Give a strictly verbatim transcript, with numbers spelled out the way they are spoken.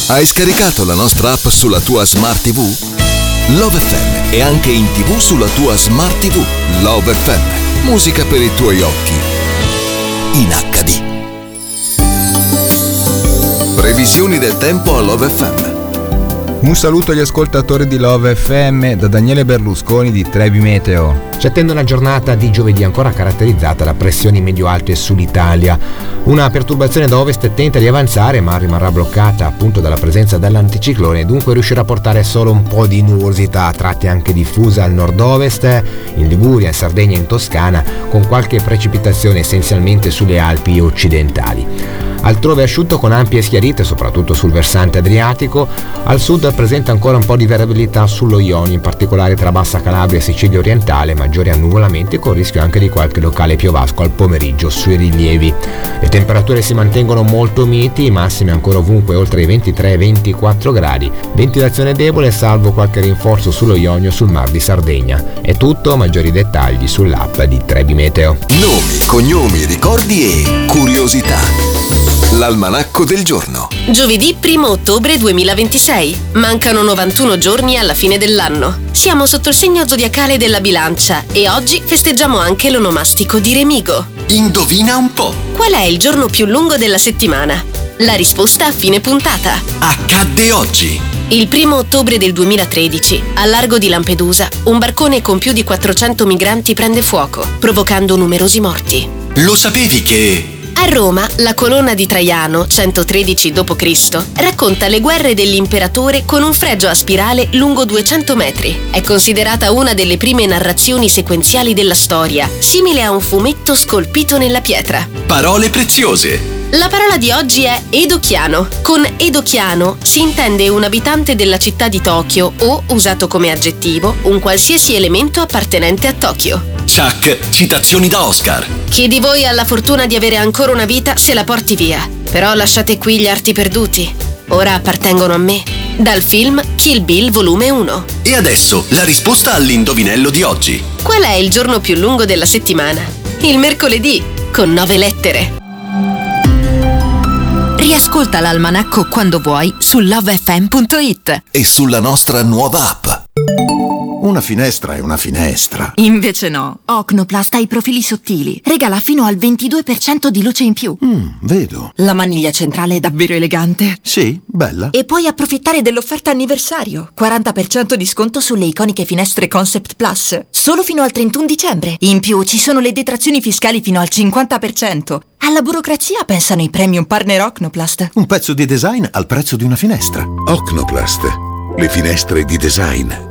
Hai scaricato la nostra app sulla tua Smart ti vu? Love effe emme è anche in tivù sulla tua Smart ti vu. Love effe emme, musica per i tuoi occhi in acca di. Previsioni del tempo a Love effe emme. Un saluto agli ascoltatori di Love effe emme da Daniele Berlusconi di Trebi Meteo. Ci attende una giornata di giovedì ancora caratterizzata da pressioni medio-alte sull'Italia. Una perturbazione da ovest tenta di avanzare ma rimarrà bloccata appunto dalla presenza dell'anticiclone e dunque riuscirà a portare solo un po' di nuvosità a tratti anche diffusa al nord-ovest, in Liguria, in Sardegna e in Toscana, con qualche precipitazione essenzialmente sulle Alpi occidentali. Altrove asciutto con ampie schiarite, soprattutto sul versante adriatico. Al sud presenta ancora un po' di variabilità sullo Ionio, in particolare tra Bassa Calabria e Sicilia orientale, maggiori annuvolamenti con rischio anche di qualche locale piovasco al pomeriggio sui rilievi. Le temperature si mantengono molto miti, massime ancora ovunque oltre i ventitré ventiquattro gradi. Ventilazione debole salvo qualche rinforzo sullo Ionio sul Mar di Sardegna. È tutto, maggiori dettagli sull'app di Trebi Meteo. Nomi, cognomi, ricordi e curiosità. L'almanacco del giorno. Giovedì primo ottobre duemilaventisei. Mancano novantuno giorni alla fine dell'anno. Siamo sotto il segno zodiacale della Bilancia e oggi festeggiamo anche l'onomastico di Remigo. Indovina un po'. Qual è il giorno più lungo della settimana? La risposta a fine puntata. Accadde oggi. Il primo ottobre del duemilatredici, al largo di Lampedusa, un barcone con più di quattrocento migranti prende fuoco, provocando numerosi morti. Lo sapevi che... A Roma, la colonna di Traiano, centotredici dopo Cristo, racconta le guerre dell'imperatore con un fregio a spirale lungo duecento metri. È considerata una delle prime narrazioni sequenziali della storia, simile a un fumetto scolpito nella pietra. Parole preziose. La parola di oggi è edochiano. Con edochiano si intende un abitante della città di Tokyo o, usato come aggettivo, un qualsiasi elemento appartenente a Tokyo. Chuck, citazioni da Oscar. Chi di voi ha la fortuna di avere ancora una vita se la porti via. Però lasciate qui gli arti perduti. Ora appartengono a me. Dal film Kill Bill volume uno. E adesso la risposta all'indovinello di oggi. Qual è il giorno più lungo della settimana? Il mercoledì, con nove lettere. Riascolta l'almanacco quando vuoi su love effe emme punto it e sulla nostra nuova app. Una finestra è una finestra. Invece no. Ocnoplast ha i profili sottili. Regala fino al ventidue per cento di luce in più. Mm, vedo. La maniglia centrale è davvero elegante. Sì, bella. E puoi approfittare dell'offerta anniversario. quaranta per cento di sconto sulle iconiche finestre Concept Plus. Solo fino al trentuno dicembre. In più ci sono le detrazioni fiscali fino al cinquanta per cento. Alla burocrazia pensano i premium partner Ocnoplast. Un pezzo di design al prezzo di una finestra. Ocnoplast. Le finestre di design.